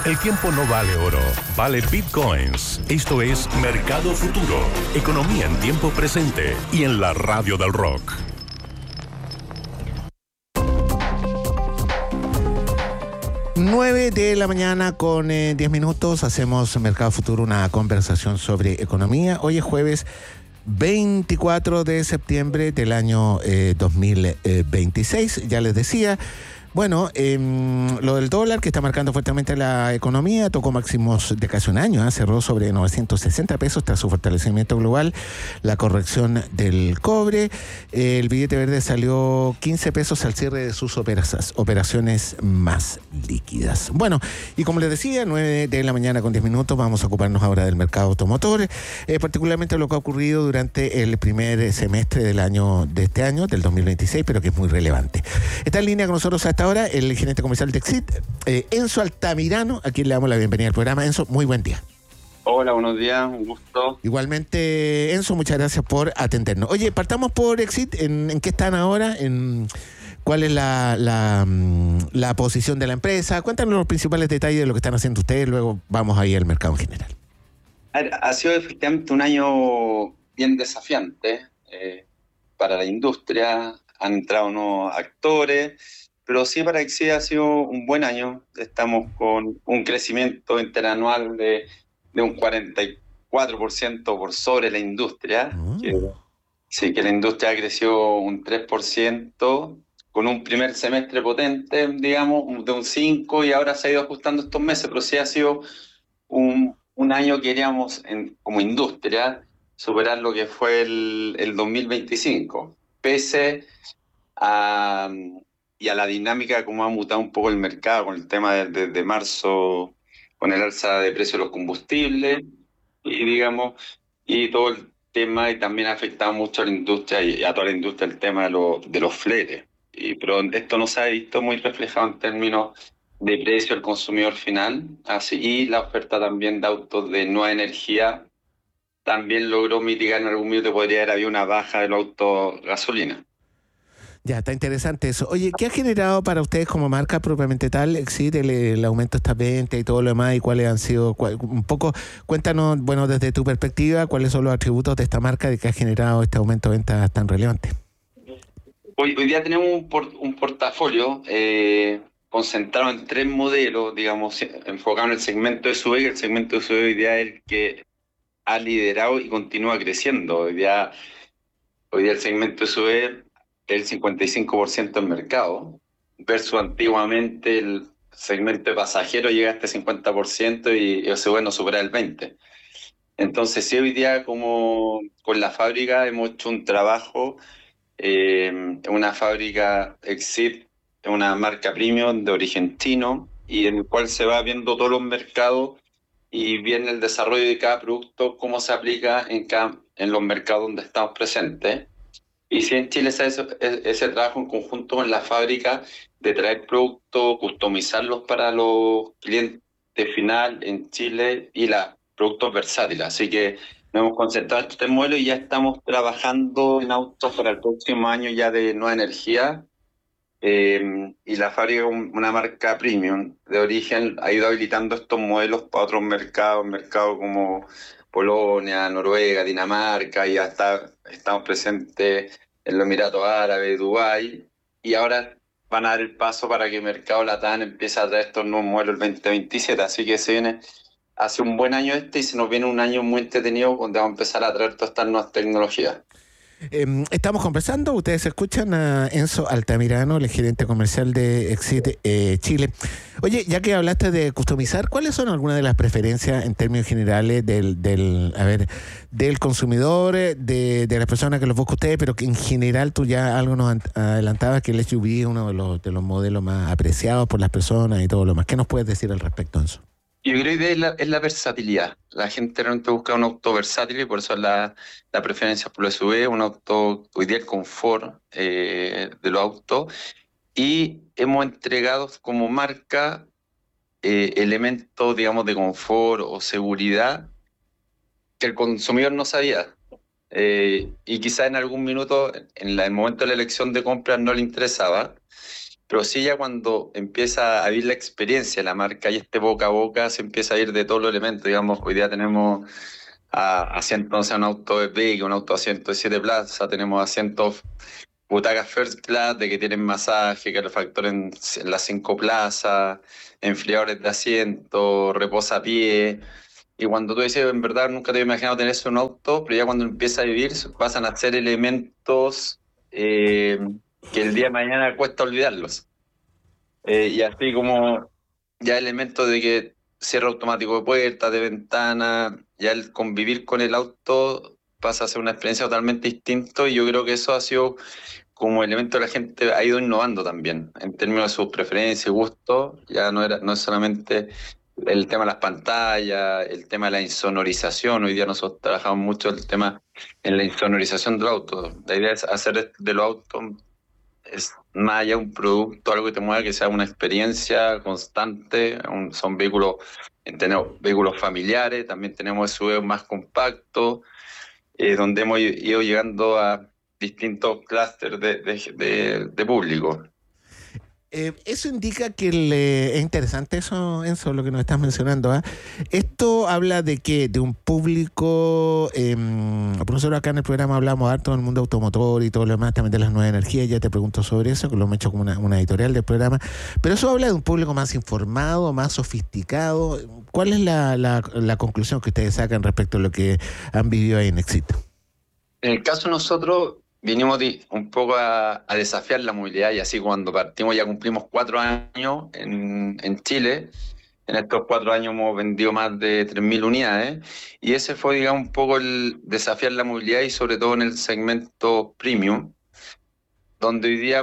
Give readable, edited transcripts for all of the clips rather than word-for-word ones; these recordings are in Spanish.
El tiempo no vale oro, vale bitcoins. Esto es Mercado Futuro, economía en tiempo presente y en la radio del rock. Nueve de la mañana con 10 minutos. Hacemos Mercado Futuro, una conversación sobre economía. Hoy es jueves 24 de septiembre del año 2026. Ya les decía, bueno, lo del dólar que está marcando fuertemente la economía tocó máximos de casi un año, cerró sobre 960 pesos tras su fortalecimiento global, la corrección del cobre, el billete verde salió 15 pesos al cierre de sus operaciones más líquidas. Bueno, y como les decía, 9 de la mañana con 10 minutos, vamos a ocuparnos ahora del mercado automotor, particularmente lo que ha ocurrido durante el primer semestre de este año, del 2026, pero que es muy relevante. Está en línea con nosotros hasta ahora el gerente comercial de Exit, Enzo Altamirano, a quien le damos la bienvenida al programa. Enzo, muy buen día. Hola, buenos días, un gusto. Igualmente, Enzo, muchas gracias por atendernos. Oye, partamos por Exit, ¿en qué están ahora? ¿Cuál es la posición de la empresa? Cuéntanos los principales detalles de lo que están haciendo ustedes, luego vamos ahí al mercado en general. Ha sido efectivamente un año bien desafiante para la industria. Han entrado nuevos actores, pero sí para Exit ha sido un buen año. Estamos con un crecimiento interanual de un 44% por sobre la industria. Sí, que la industria ha crecido un 3%, con un primer semestre potente, digamos, de un 5%, y ahora se ha ido ajustando estos meses, pero sí ha sido un año que queríamos, como industria, superar lo que fue el 2025. Pese a la dinámica como ha mutado un poco el mercado con el tema de marzo, con el alza de precios de los combustibles y todo el tema, y también ha afectado mucho a la industria y a toda la industria el tema de los fletes. Pero esto no se ha visto muy reflejado en términos de precio al consumidor final, y la oferta también de autos de nueva energía también logró mitigar en algún minuto, podría haber habido una baja de los autos gasolina. Ya, está interesante eso. Oye, ¿qué ha generado para ustedes como marca propiamente tal Exit el aumento de estas ventas y todo lo demás? ¿Y cuáles han sido? Un poco, cuéntanos, bueno, desde tu perspectiva, ¿cuáles son los atributos de esta marca de que ha generado este aumento de ventas tan relevante? Hoy día tenemos un portafolio concentrado en 3 modelos, digamos, enfocado en el segmento SUV, que el segmento SUV hoy día es el que ha liderado y continúa creciendo. Hoy día el segmento SUV el 55% del mercado, versus antiguamente el segmento de pasajeros llega a este 50% y el SUV no supera el 20%. Entonces, sí, hoy día como con la fábrica hemos hecho un trabajo, una fábrica Exit, una marca premium de origen chino, y en el cual se va viendo todos los mercados y viene el desarrollo de cada producto, cómo se aplica en los mercados donde estamos presentes. Y si en Chile se hace ese trabajo en conjunto con la fábrica de traer productos, customizarlos para los clientes final en Chile y los productos versátiles. Así que nos hemos concentrado en este modelo y ya estamos trabajando en autos para el próximo año ya de nueva energía. Y la fábrica, una marca premium de origen, ha ido habilitando estos modelos para otros mercados como Polonia, Noruega, Dinamarca, y hasta estamos presentes en los Emiratos Árabes, Dubái, y ahora van a dar el paso para que Mercado Latam empiece a traer estos nuevos modelos el 2027, así que hace un buen año y se nos viene un año muy entretenido donde vamos a empezar a traer todas estas nuevas tecnologías. Estamos conversando, ustedes escuchan a Enzo Altamirano, el gerente comercial de Exit Chile. Oye, ya que hablaste de customizar, ¿cuáles son algunas de las preferencias en términos generales del consumidor, de las personas que los busca ustedes, pero que en general tú ya algo nos adelantabas que el SUV es uno de los modelos más apreciados por las personas y todo lo más? ¿Qué nos puedes decir al respecto, Enzo? Yo creo que es la versatilidad. La gente realmente busca un auto versátil y por eso la preferencia por el SUV, un auto, hoy día el confort de los autos. Y hemos entregado como marca elementos, digamos, de confort o seguridad que el consumidor no sabía. Y quizá en algún minuto, en el momento de la elección de compra, no le interesaba. pero sí ya cuando empieza a vivir la experiencia, la marca y este boca a boca se empieza a ir de todos los elementos. Digamos, hoy día tenemos asientos, o sea, un auto de Big, un auto asiento de 7 plazas, tenemos asientos butacas first class de que tienen masaje, calefactor en las 5 plazas, enfriadores de asiento, reposapié. Y cuando tú dices, en verdad, nunca te había imaginado tener eso en un auto, pero ya cuando empieza a vivir, pasan a ser elementos que el día de mañana cuesta olvidarlos. Y así como ya elementos de que cierre automático de puertas, de ventanas, ya el convivir con el auto pasa a ser una experiencia totalmente distinta, y yo creo que eso ha sido como elemento que la gente ha ido innovando también en términos de sus preferencias y gustos. Ya no es solamente el tema de las pantallas, el tema de la insonorización. Hoy día nosotros trabajamos mucho el tema en la insonorización del auto. La idea es hacer de los autos es más allá un producto, algo que te mueva, que sea una experiencia constante. Son vehículos, tenemos vehículos familiares, también tenemos SUV más compactos, donde hemos ido llegando a distintos clústeres de público. Eso indica que es interesante eso, Enzo, lo que nos estás mencionando, ¿ah? Esto habla de que de un público, nosotros acá en el programa hablamos harto del mundo automotor y todo lo demás, también de las nuevas energías, ya te pregunto sobre eso, que lo hemos hecho como una editorial del programa, pero eso habla de un público más informado, más sofisticado. ¿Cuál es la conclusión que ustedes sacan respecto a lo que han vivido ahí en Éxito? En el caso de nosotros, vinimos un poco a desafiar la movilidad, y así cuando partimos ya cumplimos 4 años en Chile. En estos 4 años hemos vendido más de 3.000 unidades, y ese fue, digamos, un poco el desafiar la movilidad, y sobre todo en el segmento premium, donde hoy día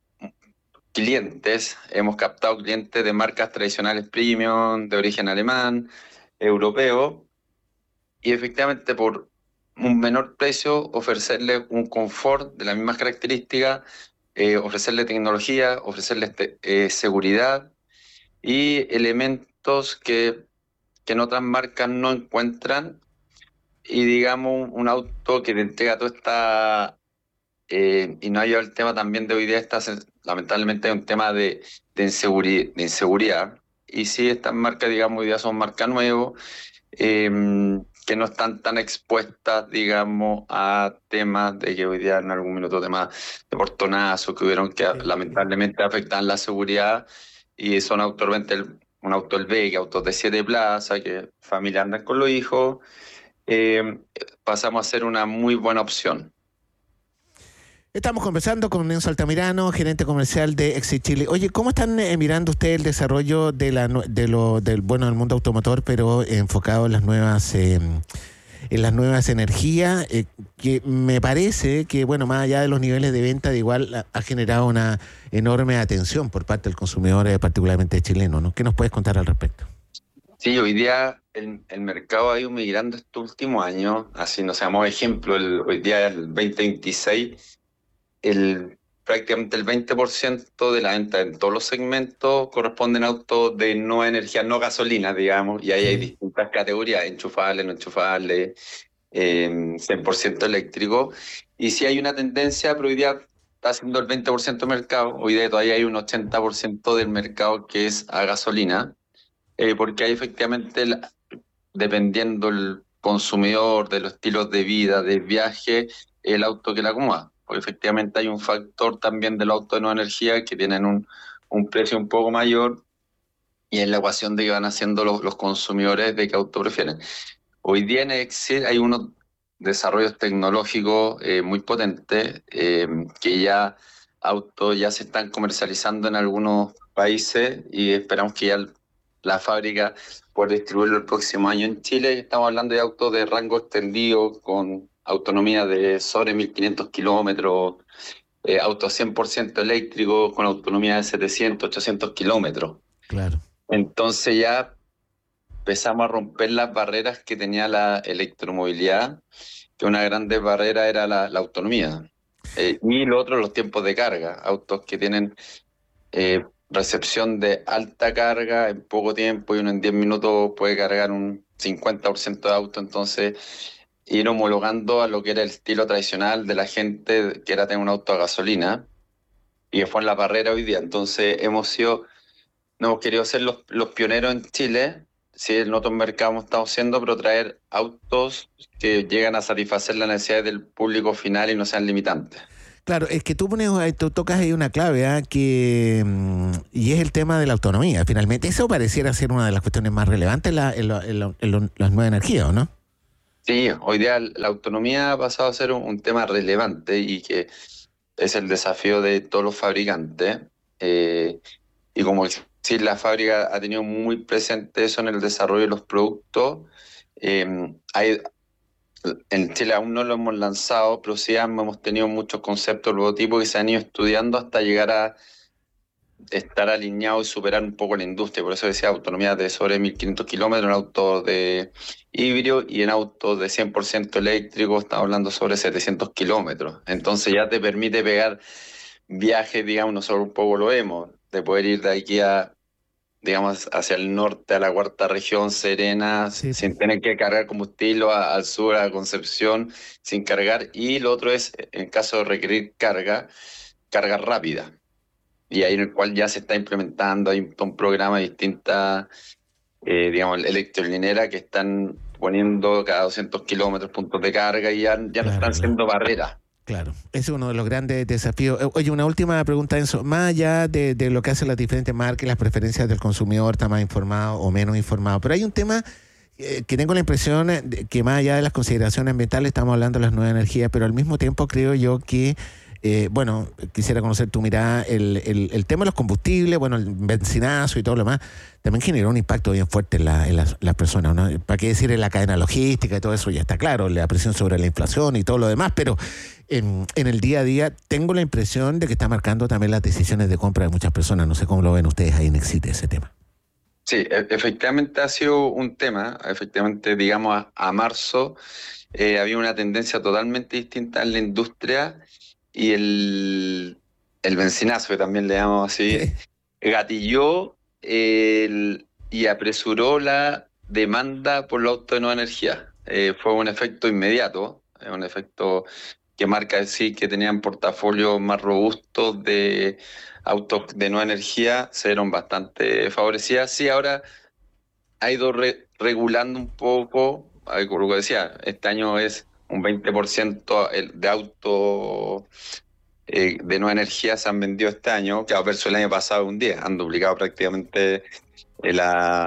hemos captado clientes de marcas tradicionales premium, de origen alemán, europeo, y efectivamente por un menor precio ofrecerle un confort de las mismas características, ofrecerle tecnología, ofrecerle seguridad y elementos que en otras marcas no encuentran, y digamos un auto que te entrega toda esta... y no hay el tema también de hoy día, lamentablemente hay un tema de inseguridad, y sí, estas marcas, digamos, hoy día son marcas nuevas, que no están tan expuestas, digamos, a temas de que hoy día en algún minuto temas de portonazos que hubieron, que lamentablemente afectan la seguridad, y son un auto del B, que autos de 7 plazas, que familias andan con los hijos, pasamos a ser una muy buena opción. Estamos conversando con Enzo Altamirano, gerente comercial de Exit Chile. Oye, ¿cómo están mirando ustedes el desarrollo del mundo automotor, pero enfocado en las nuevas energías? Que me parece que, bueno, más allá de los niveles de venta, de igual ha generado una enorme atención por parte del consumidor, particularmente chileno, ¿no? ¿Qué nos puedes contar al respecto? Sí, hoy día el mercado ha ido migrando estos últimos años. Así, no sé, damos ejemplo, hoy día el 2026, prácticamente el 20% de la venta en todos los segmentos corresponden a autos de nueva energía, no gasolina, digamos, y ahí hay distintas categorías, enchufables, no enchufables, 100% eléctrico. Y sí hay una tendencia, pero hoy día está haciendo el 20% del mercado, hoy día todavía hay un 80% del mercado que es a gasolina, porque hay efectivamente, dependiendo el consumidor, de los estilos de vida, de viaje, el auto que le acomoda. Porque efectivamente hay un factor también del auto de nueva energía que tienen un precio un poco mayor, y en la ecuación de que van haciendo los consumidores de qué auto prefieren. Hoy día en Excel hay unos desarrollos tecnológicos muy potentes, que ya se están comercializando en algunos países, y esperamos que ya la fábrica pueda distribuirlo el próximo año en Chile. Estamos hablando de autos de rango extendido con autonomía de sobre 1.500 kilómetros, autos 100% eléctricos con autonomía de 700, 800 kilómetros. Claro. Entonces ya empezamos a romper las barreras que tenía la electromovilidad, que una grande barrera era la autonomía. Y lo otro, los tiempos de carga. Autos que tienen recepción de alta carga en poco tiempo, y uno en 10 minutos puede cargar un 50% de auto. Entonces, ir homologando a lo que era el estilo tradicional de la gente, que era tener un auto a gasolina. y que fue en la barrera hoy día. Entonces no hemos querido ser los pioneros en Chile, sí, en otros mercados estamos siendo, pero traer autos que llegan a satisfacer las necesidades del público final y no sean limitantes. Claro, es que tú tocas ahí una clave, y es el tema de la autonomía, finalmente. Eso pareciera ser una de las cuestiones más relevantes en las nuevas energías, ¿o no? Sí, hoy día la autonomía ha pasado a ser un tema relevante y que es el desafío de todos los fabricantes. Y como sí, la fábrica ha tenido muy presente eso en el desarrollo de los productos. En Chile aún no lo hemos lanzado, pero sí hemos tenido muchos conceptos, prototipos que se han ido estudiando hasta llegar a estar alineados y superar un poco la industria. Por eso decía autonomía de sobre 1.500 kilómetros en autos de híbrido, y en autos de 100% eléctrico estamos hablando sobre 700 kilómetros. Entonces ya te permite pegar viajes, digamos, nosotros un poco lo vemos, de poder ir de aquí digamos, hacia el norte, a la cuarta región, Serena, sí, sin tener que cargar combustible, al sur, a Concepción, sin cargar. Y lo otro es, en caso de requerir carga rápida. Y ahí en el cual ya se está implementando, hay un programa de distintas, digamos, electrolineras que están poniendo cada 200 kilómetros puntos de carga y ya no están siendo barreras. Claro, ese es uno de los grandes desafíos. Oye, una última pregunta, Enzo. Más allá de lo que hacen las diferentes marcas y las preferencias del consumidor, está más informado o menos informado, pero hay un tema que tengo la impresión de que más allá de las consideraciones ambientales estamos hablando de las nuevas energías, pero al mismo tiempo creo yo que quisiera conocer tu mirada, el tema de los combustibles, el benzinazo y todo lo demás, también generó un impacto bien fuerte en las personas, ¿no? ¿Para qué decir en la cadena logística y todo eso? Ya está claro, la presión sobre la inflación y todo lo demás, pero en el día a día tengo la impresión de que está marcando también las decisiones de compra de muchas personas. No sé cómo lo ven ustedes ahí en Exit ese tema. Sí, efectivamente ha sido un tema. Efectivamente, digamos, a marzo había una tendencia totalmente distinta en la industria, y el benzinazo, que también le llamamos así, gatilló y apresuró la demanda por los autos de nueva energía. Fue un efecto inmediato, un efecto que marca decir que tenían portafolios más robustos de autos de nueva energía, se vieron bastante favorecidas. Sí, ahora ha ido regulando un poco, como lo que decía, este año es un 20% de autos de nueva energía se han vendido este año, que versus el año pasado un 10%, han duplicado prácticamente el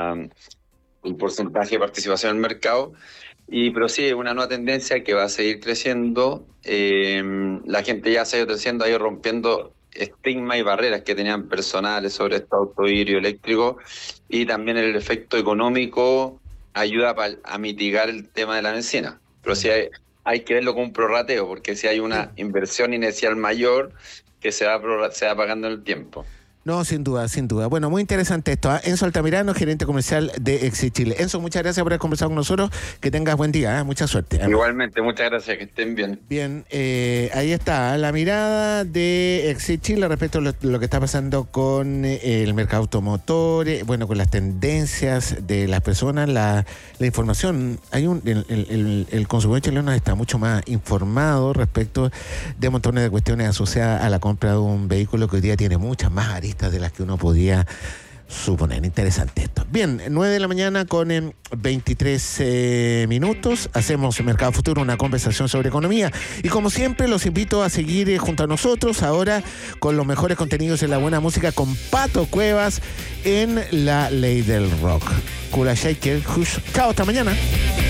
porcentaje de participación en el mercado. Pero sí, es una nueva tendencia que va a seguir creciendo. La gente ya se ha ido creciendo, ha ido rompiendo estigmas y barreras que tenían personales sobre estos autos híbridos eléctricos, y también el efecto económico ayuda a mitigar el tema de la benzina. Pero sí hay que verlo como un prorrateo, porque si hay una inversión inicial mayor que se va pagando en el tiempo. No, sin duda, sin duda. Bueno, muy interesante esto. Enzo Altamirano, gerente comercial de Exit Chile. Enzo, muchas gracias por haber conversado con nosotros. Que tengas buen día, mucha suerte. Igualmente, muchas gracias, que estén bien. Bien, ahí está la mirada de Exit Chile respecto a lo que está pasando con el mercado automotor, con las tendencias de las personas, la información. El consumidor chileno está mucho más informado respecto de montones de cuestiones asociadas a la compra de un vehículo que hoy día tiene muchas más aristas de las que uno podía suponer. Interesante esto. Bien, 9 de la mañana con 23 minutos. Hacemos Mercado Futuro, una conversación sobre economía. Y como siempre, los invito a seguir junto a nosotros ahora con los mejores contenidos en la buena música con Pato Cuevas en La Ley del Rock. Kula Shaker, Hush. Chao, hasta mañana.